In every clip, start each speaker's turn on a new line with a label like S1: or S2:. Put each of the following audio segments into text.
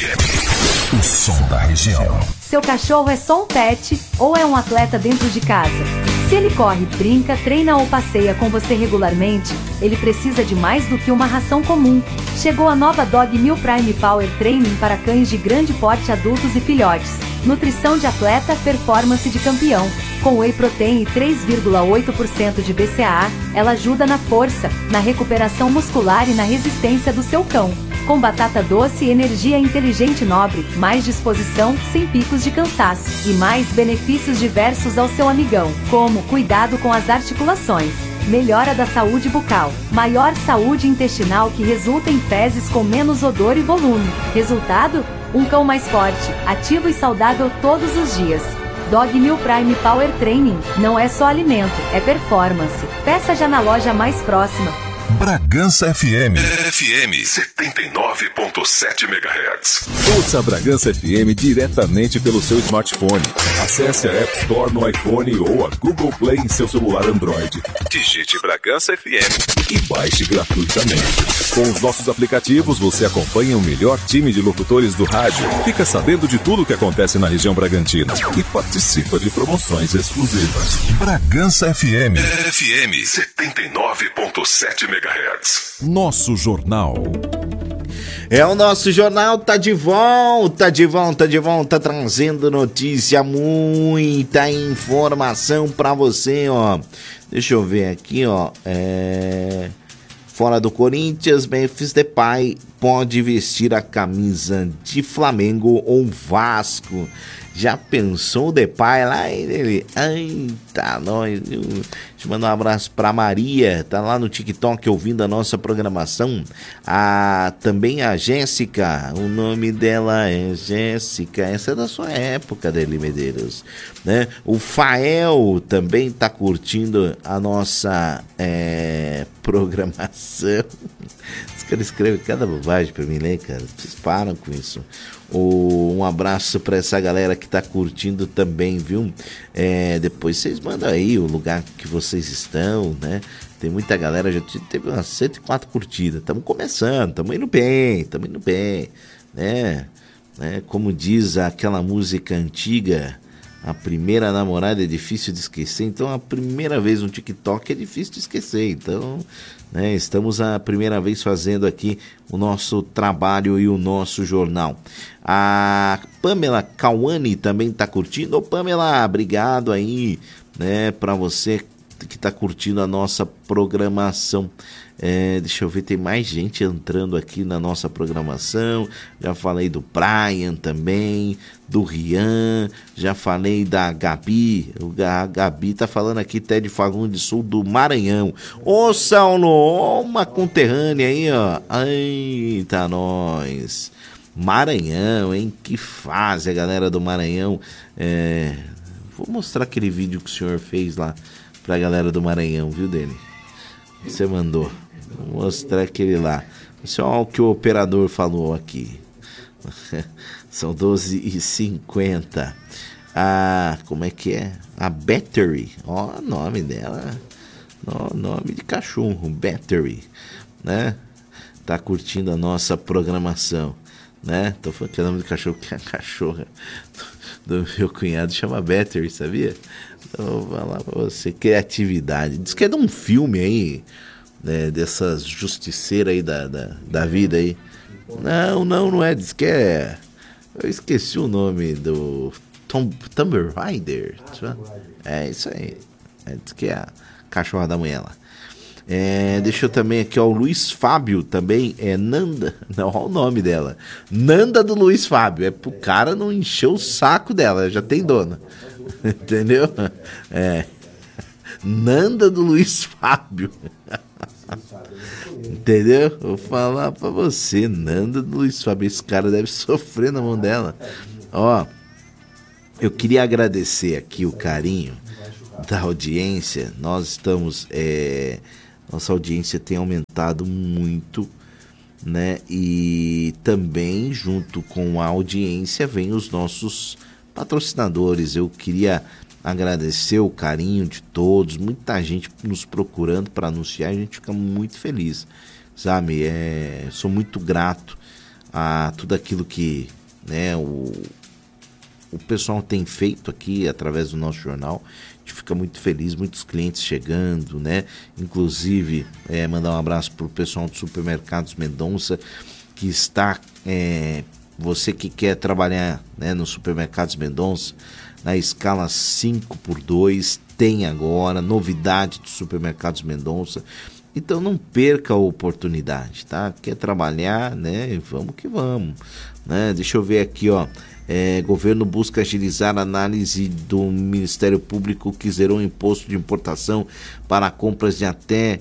S1: FM, o som da região.
S2: Seu cachorro é só um pet ou é um atleta dentro de casa? Se ele corre, brinca, treina ou passeia com você regularmente, ele precisa de mais do que uma ração comum. Chegou a nova Dog Meal Prime Power Training para cães de grande porte, adultos e filhotes. Nutrição de atleta, performance de campeão. Com Whey Protein e 3,8% de BCAA, ela ajuda na força, na recuperação muscular e na resistência do seu cão. Com batata doce e energia inteligente nobre, mais disposição, sem picos de cansaço. E mais benefícios diversos ao seu amigão, como cuidado com as articulações, melhora da saúde bucal, maior saúde intestinal que resulta em fezes com menos odor e volume. Resultado? Um cão mais forte, ativo e saudável todos os dias. Dog Meal Prime Power Training não é só alimento, é performance. Peça já na loja mais próxima.
S1: Bragança FM. FM 79.7 MHz.
S3: Ouça a Bragança FM diretamente pelo seu smartphone. Acesse a App Store no iPhone ou a Google Play em seu celular Android. Digite Bragança FM e baixe gratuitamente. Com os nossos aplicativos, você acompanha o melhor time de locutores do rádio, fica sabendo de tudo o que acontece na região Bragantina e participa de promoções exclusivas.
S1: Bragança FM. FM 79.7 MHz.
S3: Nosso jornal.
S4: É o nosso jornal, tá de volta, trazendo notícia, muita informação pra você, ó. Deixa eu ver aqui, ó. Fora do Corinthians, Memphis Depay pode vestir a camisa de Flamengo ou Vasco. Já pensou o Depay lá? Ele, eita, nós. Deixa eu mandar um abraço pra Maria, tá lá no TikTok ouvindo a nossa programação. Também a Jéssica, o nome dela é Jéssica, essa é da sua época, Deli Medeiros, né? O Fael também tá curtindo a nossa programação. Os caras escrevem cada bobagem pra mim ler, cara. Vocês param com isso. Um abraço pra essa galera que tá curtindo também, viu? Depois vocês mandam aí o lugar que vocês estão, né? Tem muita galera, já teve umas 104 curtidas. Estamos começando, estamos indo bem, né? Como diz aquela música antiga, a primeira namorada é difícil de esquecer, então a primeira vez no TikTok é difícil de esquecer, então, né, estamos a primeira vez fazendo aqui o nosso trabalho e o nosso jornal. A Pamela Cauani também está curtindo. Ô Pamela, obrigado aí, né, para você que está curtindo a nossa programação. Deixa eu ver, tem mais gente entrando aqui na nossa programação. Já falei do Brian também, do Rian, já falei da Gabi. A Gabi tá falando aqui até de Fagundes Sul do Maranhão. Ô Saulo, uma conterrânea aí, ó. Eita, nós. Maranhão, hein? Que fase a galera do Maranhão. Vou mostrar aquele vídeo que o senhor fez lá pra galera do Maranhão, viu, Dele? Você mandou. Vou mostrar aquele lá. Isso é o que o operador falou aqui. São 12h50. Como é que é? A Battery. Ó, o nome dela. Nome de cachorro. Battery. Né? Tá curtindo a nossa programação. Né? Tô falando que é o nome do cachorro, que é a cachorra do meu cunhado chama Battery, sabia? Então, vou falar pra você, criatividade. Diz que é de um filme aí, né, dessas justiceiras aí da vida aí. Não é, diz que é... Eu esqueci o nome do... Tomb Raider. É isso aí. Diz que é a cachorra da mulher lá. Deixa eu também aqui, ó, o Luiz Fábio também, Nanda, não, olha o nome dela, Nanda do Luiz Fábio, pro cara não encher o saco dela, já tem dona, entendeu? Nanda do Luiz Fábio, entendeu? Vou falar pra você, Nanda do Luiz Fábio, esse cara deve sofrer na mão dela. Ó, eu queria agradecer aqui o carinho da audiência. Nós estamos... nossa audiência tem aumentado muito, né? E também, junto com a audiência, vem os nossos patrocinadores. Eu queria agradecer o carinho de todos, muita gente nos procurando para anunciar, a gente fica muito feliz, sabe? Sou muito grato a tudo aquilo que, né, o pessoal tem feito aqui através do nosso jornal. A gente fica muito feliz, muitos clientes chegando, né? Inclusive, mandar um abraço para o pessoal do Supermercados Mendonça, que está, você que quer trabalhar, né, no Supermercados Mendonça, na escala 5x2, tem agora, novidade do Supermercados Mendonça. Então não perca a oportunidade, tá? Quer trabalhar, né? Vamos que vamos, né? Deixa eu ver aqui, ó. Governo busca agilizar a análise do Ministério Público que zerou o imposto de importação para compras de até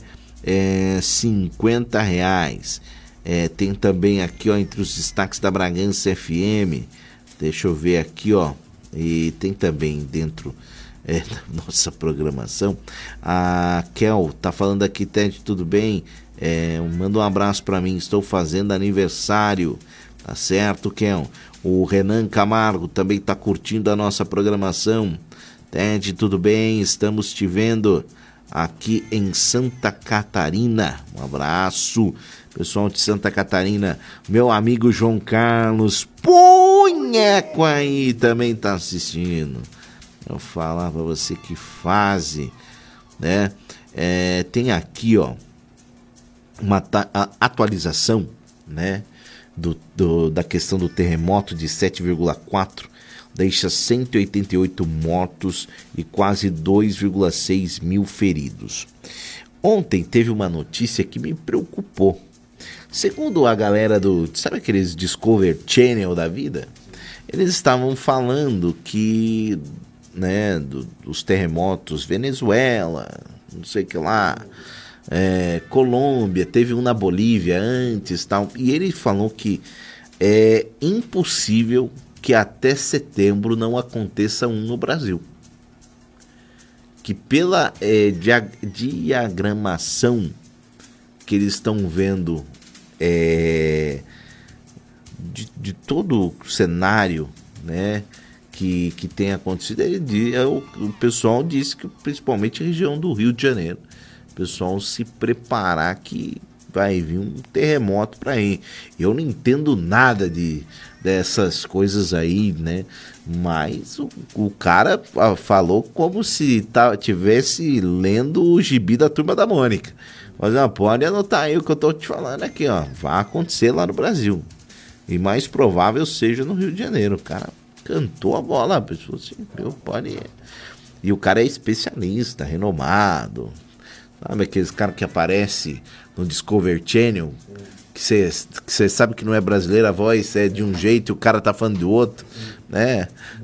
S4: R$50. Tem também aqui, ó, entre os destaques da Bragança FM. Deixa eu ver aqui, ó. E tem também dentro da nossa programação. A Kel tá falando aqui, Ted, tudo bem? Manda um abraço para mim, estou fazendo aniversário. Tá certo, Kel? O Renan Camargo também está curtindo a nossa programação. Ted, tudo bem? Estamos te vendo aqui em Santa Catarina. Um abraço, pessoal de Santa Catarina. Meu amigo João Carlos Punheco aí também está assistindo. Eu falar para você que fase, né? Tem aqui, ó, uma atualização, né? Da questão do terremoto de 7,4, deixa 188 mortos e quase 2,6 mil feridos. Ontem teve uma notícia que me preocupou. Segundo a galera sabe aqueles Discovery Channel da vida? Eles estavam falando que, né, dos terremotos, Venezuela, não sei o que lá, Colômbia, teve um na Bolívia antes, tal, e ele falou que é impossível que até setembro não aconteça um no Brasil. Que pela diagramação que eles estão vendo de todo o cenário, né, que tem acontecido, o pessoal disse que principalmente a região do Rio de Janeiro, o pessoal se preparar que vai vir um terremoto para aí. Eu não entendo nada dessas coisas aí, né? Mas o cara falou como se tivesse lendo o gibi da Turma da Mônica. Mas pode anotar aí o que eu tô te falando aqui, ó. Vai acontecer lá no Brasil. E mais provável seja no Rio de Janeiro. O cara cantou a bola, a pessoa assim, pode. E o cara é especialista, renomado. Sabe aqueles caras que aparece no Discovery Channel, que você sabe que não é brasileira, a voz é de um jeito e o cara tá falando de outro, né?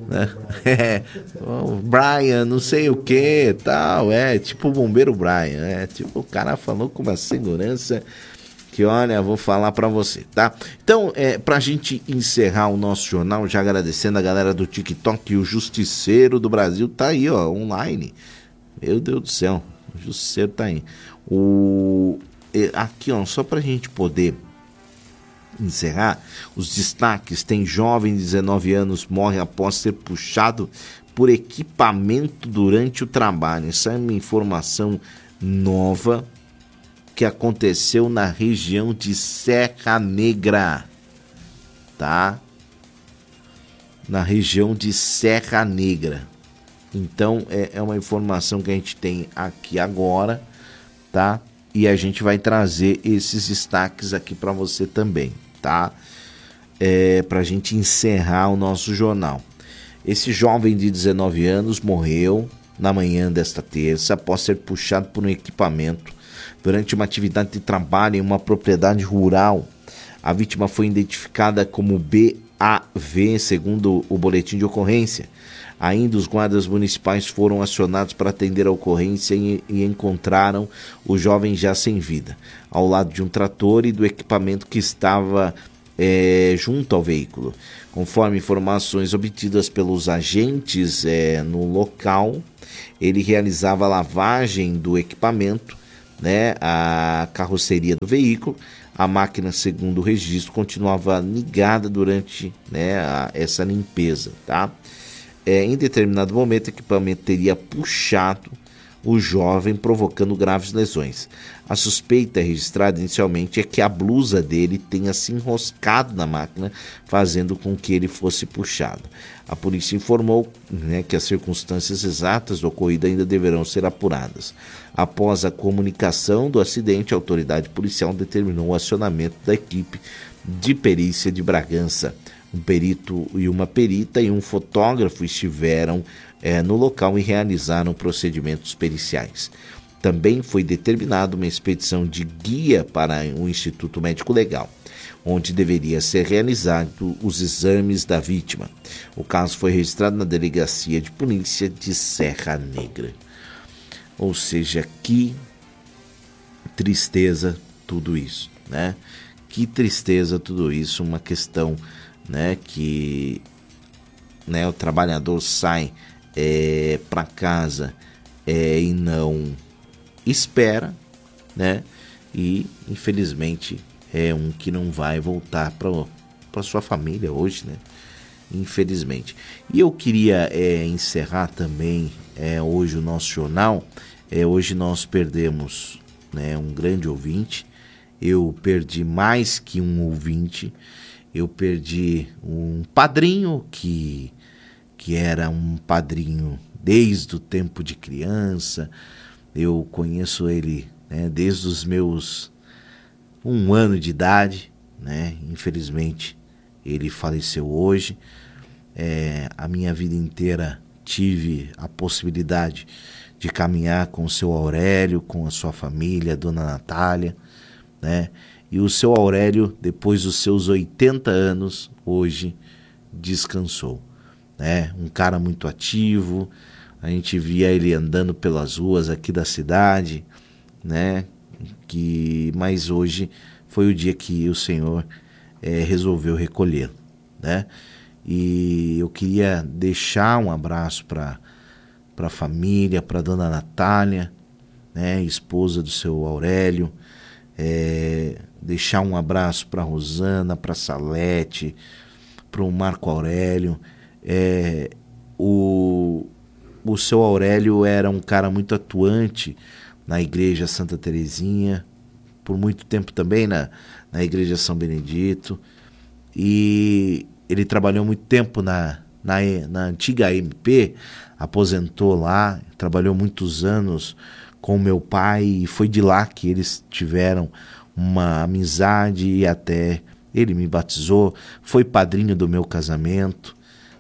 S4: O Brian, não sei o que, tal, tipo o bombeiro Brian, tipo o cara falou com uma segurança que, olha, vou falar pra você, tá? Então, pra gente encerrar o nosso jornal, já agradecendo a galera do TikTok, o Justiceiro do Brasil tá aí, ó, online. Meu Deus do céu, o Justiceiro tá aí. Aqui, ó, só pra gente poder encerrar, os destaques: tem jovem de 19 anos morre após ser puxado por equipamento durante o trabalho. Essa é uma informação nova que aconteceu na região de Serra Negra, tá? Na região de Serra Negra. Então, é uma informação que a gente tem aqui agora, tá? E a gente vai trazer esses destaques aqui para você também, tá? Para a gente encerrar o nosso jornal. Esse jovem de 19 anos morreu na manhã desta terça após ser puxado por um equipamento durante uma atividade de trabalho em uma propriedade rural. A vítima foi identificada como BAV, segundo o boletim de ocorrência. Ainda os guardas municipais foram acionados para atender a ocorrência e encontraram o jovem já sem vida, ao lado de um trator e do equipamento que estava junto ao veículo. Conforme informações obtidas pelos agentes no local, ele realizava a lavagem do equipamento, né, a carroceria do veículo. A máquina, segundo o registro, continuava ligada durante, né, essa limpeza, tá? Em determinado momento, o equipamento teria puxado o jovem, provocando graves lesões. A suspeita registrada inicialmente é que a blusa dele tenha se enroscado na máquina, fazendo com que ele fosse puxado. A polícia informou, que as circunstâncias exatas do ocorrido ainda deverão ser apuradas. Após a comunicação do acidente, a autoridade policial determinou o acionamento da equipe de perícia de Bragança. Um perito e uma perita e um fotógrafo estiveram no local e realizaram procedimentos periciais. Também foi determinada uma expedição de guia para o Instituto Médico Legal, onde deveria ser realizado os exames da vítima. O caso foi registrado na Delegacia de Polícia de Serra Negra. Ou seja, que tristeza tudo isso, né? Que tristeza tudo isso, uma questão, que o trabalhador sai para casa e não espera, e infelizmente é um que não vai voltar para sua família hoje, infelizmente. E eu queria encerrar também hoje o nosso jornal. Hoje nós perdemos um grande ouvinte. Eu perdi mais que um ouvinte. Eu perdi um padrinho que era um padrinho desde o tempo de criança. Eu conheço ele desde os meus 1 ano de idade, Infelizmente ele faleceu hoje. A minha vida inteira tive a possibilidade de caminhar com o seu Aurélio, com a sua família, a dona Natália, E o seu Aurélio, depois dos seus 80 anos, hoje descansou, Um cara muito ativo. A gente via ele andando pelas ruas aqui da cidade, mas hoje foi o dia que o Senhor resolveu recolhê-lo, E eu queria deixar um abraço para a família, para a dona Natália, esposa do seu Aurélio, deixar um abraço para a Rosana, para a Salete, para o Marco Aurélio. O seu Aurélio era um cara muito atuante na Igreja Santa Terezinha, por muito tempo também na Igreja São Benedito, e ele trabalhou muito tempo na antiga AMP, aposentou lá, trabalhou muitos anos com meu pai, e foi de lá que eles tiveram uma amizade, e até ele me batizou, foi padrinho do meu casamento,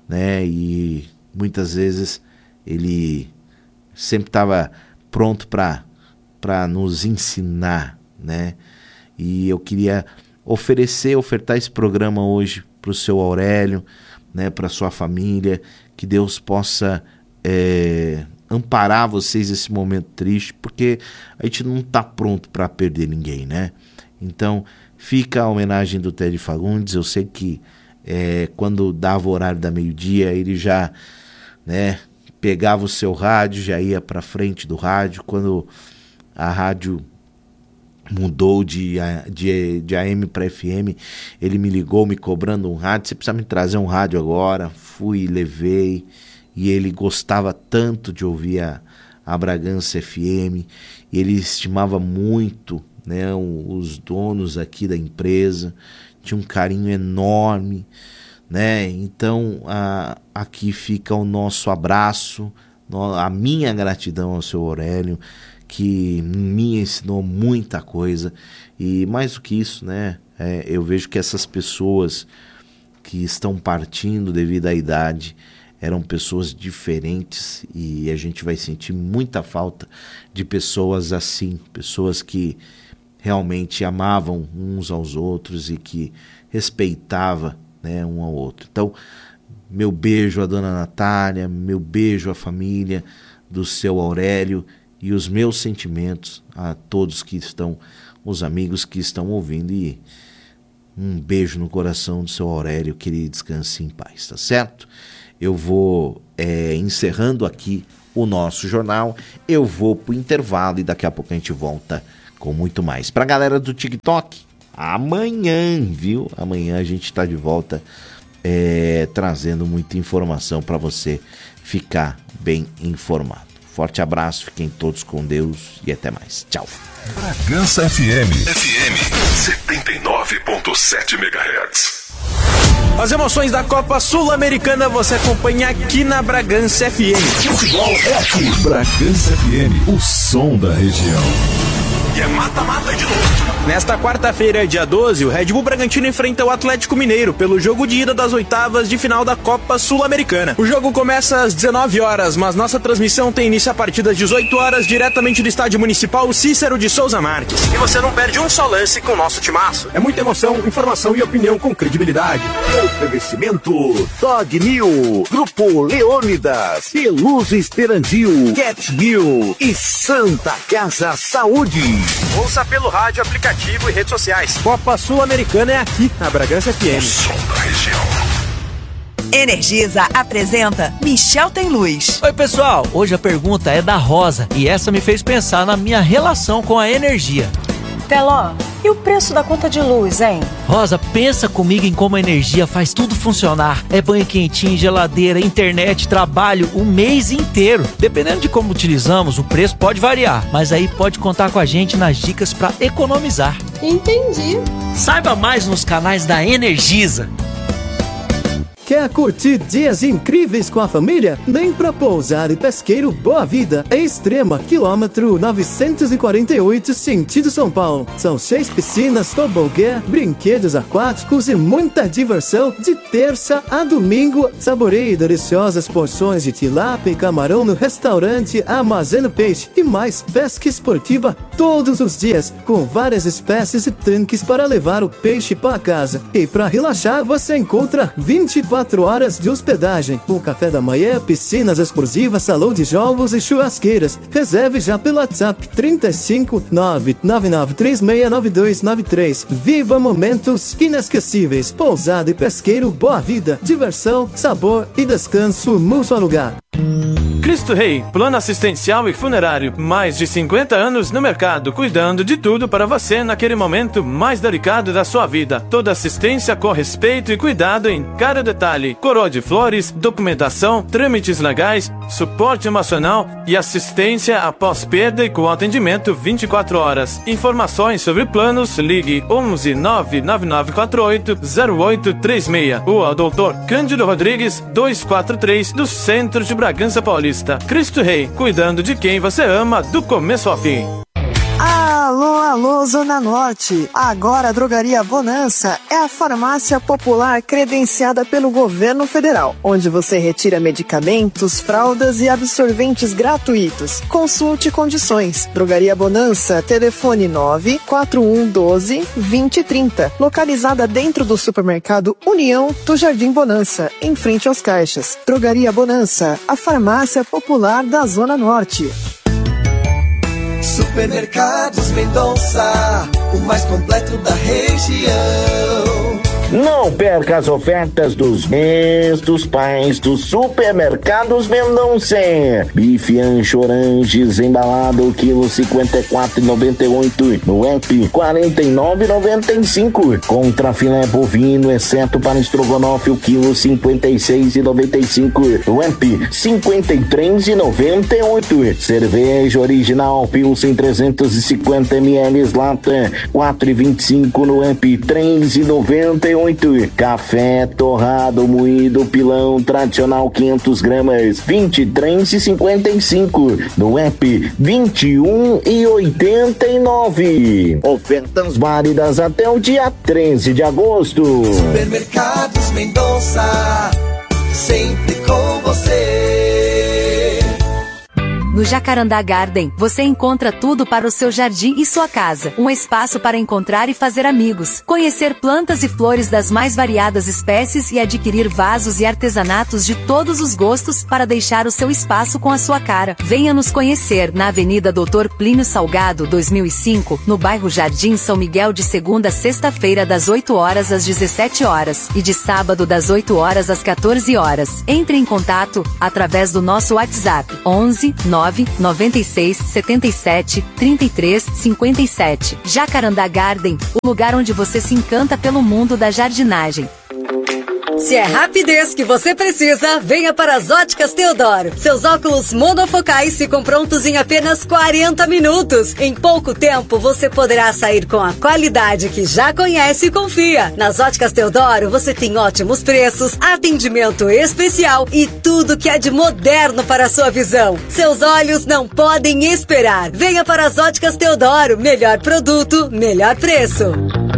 S4: e muitas vezes ele sempre estava pronto para nos ensinar, E eu queria ofertar esse programa hoje para o seu Aurélio, para a sua família, que Deus possa amparar vocês nesse momento triste, porque a gente não está pronto para perder ninguém, Então fica a homenagem do Ted Fagundes. Eu sei que quando dava o horário da meio-dia, ele já pegava o seu rádio, já ia para frente do rádio. Quando a rádio mudou de AM para FM, ele me ligou me cobrando um rádio. Você precisa me trazer um rádio agora. Fui, levei, e ele gostava tanto de ouvir a Bragança FM, e ele estimava muito os donos aqui da empresa, tinha um carinho enorme, Então aqui fica o nosso abraço, a minha gratidão ao seu Aurélio, que me ensinou muita coisa. E mais do que isso, eu vejo que essas pessoas que estão partindo devido à idade eram pessoas diferentes, e a gente vai sentir muita falta de pessoas assim, pessoas que realmente amavam uns aos outros e que respeitavam um ao outro. Então, meu beijo à dona Natália, meu beijo à família do seu Aurélio, e os meus sentimentos a todos que estão, os amigos que estão ouvindo, e um beijo no coração do seu Aurélio, que ele descanse em paz, tá certo? Eu vou encerrando aqui o nosso jornal, eu vou pro intervalo e daqui a pouco a gente volta com muito mais. Pra galera do TikTok, amanhã, viu? Amanhã a gente tá de volta trazendo muita informação para você ficar bem informado. Forte abraço, fiquem todos com Deus e até mais. Tchau.
S1: Bragança FM 79.7 MHz.
S5: As emoções da Copa Sul-Americana você acompanha aqui na Bragança FM.
S1: Futebol é aqui. Bragança FM, o som da região. E é mata-mata de novo.
S5: Nesta quarta-feira, dia 12, o Red Bull Bragantino enfrenta o Atlético Mineiro pelo jogo de ida das oitavas de final da Copa Sul-Americana. O jogo começa às 19 horas, mas nossa transmissão tem início a partir das 18 horas, diretamente do Estádio Municipal Cícero de Souza Marques. E você não perde um só lance com o nosso timaço.
S6: É muita emoção, informação e opinião com credibilidade. Oferecimento Dog New, Grupo Leônidas, Peluso Esperandil, Cat New e Santa Casa Saúde.
S5: Ouça pelo rádio, aplicativo e redes sociais. Copa Sul-Americana é aqui na Bragança FM.
S1: O som da região.
S7: Energisa apresenta Michel Tem Luz.
S8: Oi pessoal, hoje a pergunta é da Rosa e essa me fez pensar na minha relação com a energia.
S9: Teló, e o preço da conta de luz, hein?
S8: Rosa, pensa comigo em como a energia faz tudo funcionar. É banho quentinho, geladeira, internet, trabalho, o mês inteiro. Dependendo de como utilizamos, o preço pode variar, mas aí pode contar com a gente nas dicas para economizar.
S9: Entendi.
S8: Saiba mais nos canais da Energisa.
S10: Quer curtir dias incríveis com a família? Vem pra Pousada e Pesqueiro Boa Vida, Extrema, quilômetro 948, sentido São Paulo. São 6 piscinas, tobogã, brinquedos aquáticos e muita diversão de terça a domingo. Saboreie deliciosas porções de tilápia e camarão no restaurante Armazeno Peixe e mais pesca esportiva todos os dias, com várias espécies e tanques para levar o peixe para casa. E para relaxar, você encontra 24 horas de hospedagem, com café da manhã, piscinas exclusivas, salão de jogos e churrasqueiras. Reserve já pelo WhatsApp 35 999369293. Viva momentos inesquecíveis. Pousada e Pesqueiro Boa Vida. Diversão, sabor e descanso num só lugar.
S5: Cristo Rei, plano assistencial e funerário. Mais de 50 anos no mercado, cuidando de tudo para você naquele momento mais delicado da sua vida. Toda assistência com respeito e cuidado em cada detalhe. Coroa de flores, documentação, trâmites legais, suporte emocional e assistência após perda e com atendimento 24 horas. Informações sobre planos, ligue 11 99948 0836 ou ao Dr. Cândido Rodrigues 243 do Centro de Bragança Paulista. Cristo Rei, cuidando de quem você ama do começo ao fim.
S11: Alô, alô, Zona Norte. Agora a Drogaria Bonança é a farmácia popular credenciada pelo governo federal, onde você retira medicamentos, fraldas e absorventes gratuitos. Consulte condições. Drogaria Bonança, telefone 94112-2030, localizada dentro do supermercado União do Jardim Bonança, em frente aos caixas. Drogaria Bonança, a farmácia popular da Zona Norte.
S12: Supermercados Mendonça, o mais completo da região.
S13: Não perca as ofertas dos mês dos pais dos Supermercados Mendonça. Bife ancho Oranges embalado, quilo 54,98. No app, 49,95. Contra filé bovino, exceto para estrogonofe, o quilo 56,95. No app, 53,98. Cerveja original Pilsen 350 ml lata, 4,25. No app, 3,98. Café torrado moído pilão tradicional 500 gramas, 23,55. No app, 21,89. Ofertas válidas até o dia 13 de agosto.
S12: Supermercados Mendonça, sempre com você.
S2: No Jacarandá Garden, você encontra tudo para o seu jardim e sua casa. Um espaço para encontrar e fazer amigos, conhecer plantas e flores das mais variadas espécies e adquirir vasos e artesanatos de todos os gostos para deixar o seu espaço com a sua cara. Venha nos conhecer na Avenida Dr. Plínio Salgado, 2005, no bairro Jardim São Miguel, de segunda a sexta-feira das 8 horas às 17 horas e de sábado das 8 horas às 14 horas. Entre em contato através do nosso WhatsApp 11 996 77 33 57. Jacarandá Garden, o lugar onde você se encanta pelo mundo da jardinagem.
S14: Se é rapidez que você precisa, venha para as Óticas Teodoro. Seus óculos monofocais ficam prontos em apenas 40 minutos. Em pouco tempo, você poderá sair com a qualidade que já conhece e confia. Nas Óticas Teodoro, você tem ótimos preços, atendimento especial e tudo que é de moderno para a sua visão. Seus olhos não podem esperar. Venha para as Óticas Teodoro. Melhor produto, melhor preço.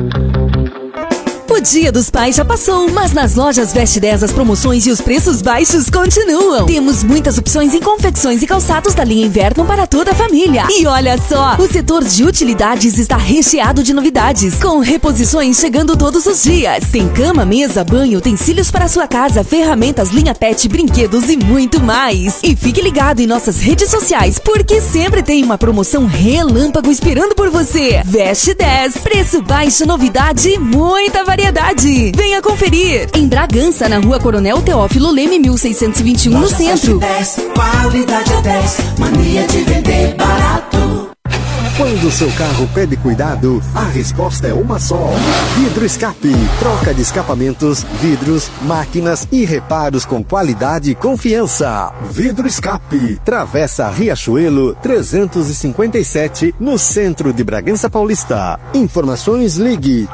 S15: O Dia dos Pais já passou, mas nas lojas Veste 10 as promoções e os preços baixos continuam. Temos muitas opções em confecções e calçados da linha inverno para toda a família. E olha só, o setor de utilidades está recheado de novidades, com reposições chegando todos os dias. Tem cama, mesa, banho, utensílios para sua casa, ferramentas, linha pet, brinquedos e muito mais. E fique ligado em nossas redes sociais, porque sempre tem uma promoção relâmpago esperando por você. Veste 10, preço baixo, novidade e muita variedade. Venha conferir. Em Bragança, na Rua Coronel Teófilo Leme, 1621, no centro.
S12: 10, qualidade é 10, mania de vender barato.
S16: Quando o seu carro pede cuidado, a resposta é uma só. Vidro Escape. Troca de escapamentos, vidros, máquinas e reparos com qualidade e confiança. Vidro Escape. Travessa Riachuelo 357, no centro de Bragança Paulista. Informações ligue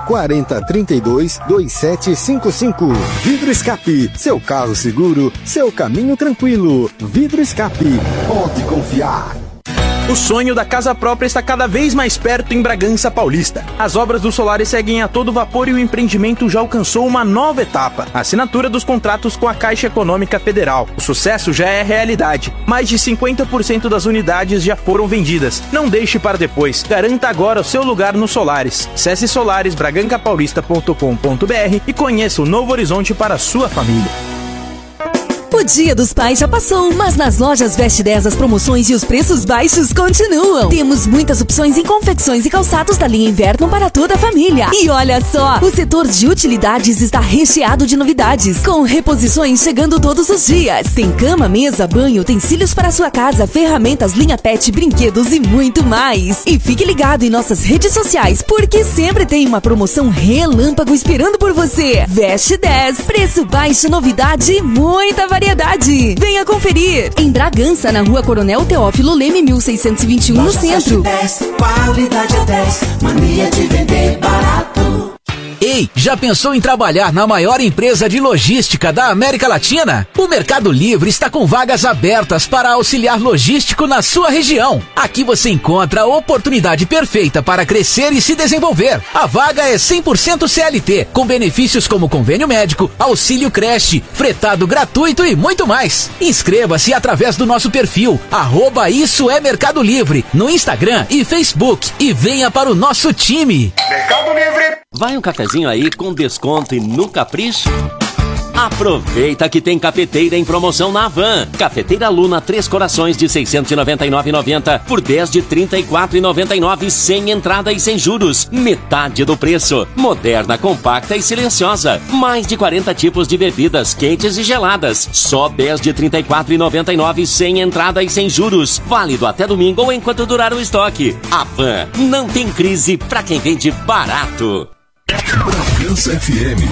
S16: 4032-2755. Vidro Escape. Seu carro seguro, seu caminho tranquilo. Vidro Escape. Pode confiar.
S17: O sonho da casa própria está cada vez mais perto em Bragança Paulista. As obras do Solaris seguem a todo vapor e o empreendimento já alcançou uma nova etapa: a assinatura dos contratos com a Caixa Econômica Federal. O sucesso já é realidade. Mais de 50% das unidades já foram vendidas. Não deixe para depois. Garanta agora o seu lugar no Solaris. Acesse solarisbragancapaulista.com.br e conheça o novo horizonte para a sua família.
S15: O Dia dos Pais já passou, mas nas lojas Veste 10 as promoções e os preços baixos continuam. Temos muitas opções em confecções e calçados da linha inverno para toda a família. E olha só, o setor de utilidades está recheado de novidades, com reposições chegando todos os dias. Tem cama, mesa, banho, utensílios para sua casa, ferramentas, linha pet, brinquedos e muito mais. E fique ligado em nossas redes sociais, porque sempre tem uma promoção relâmpago esperando por você. Veste 10, preço baixo, novidade e muita variedade. Venha conferir. Em Bragança, na Rua Coronel Teófilo Leme, 1621, no centro.
S12: 10, qualidade é 10, mania de vender barato.
S18: Ei, já pensou em trabalhar na maior empresa de logística da América Latina? O Mercado Livre está com vagas abertas para auxiliar logístico na sua região. Aqui você encontra a oportunidade perfeita para crescer e se desenvolver. A vaga é 100% CLT, com benefícios como convênio médico, auxílio creche, fretado gratuito e muito mais. Inscreva-se através do nosso perfil, @IssoEMercado Livre, no Instagram e Facebook, e venha para o nosso time.
S19: Mercado Livre. Vai um cafezinho aí com desconto e no capricho? Aproveita que tem cafeteira em promoção na Havan. Cafeteira Luna 3 corações de R$ 699,90 por 10 de R$ 34,99 sem entrada e sem juros. Metade do preço. Moderna, compacta e silenciosa. Mais de 40 tipos de bebidas quentes e geladas. Só 10 de R$ 34,99 sem entrada e sem juros. Válido até domingo ou enquanto durar o estoque. Havan, não tem crise pra quem vende barato.
S3: Bragança FM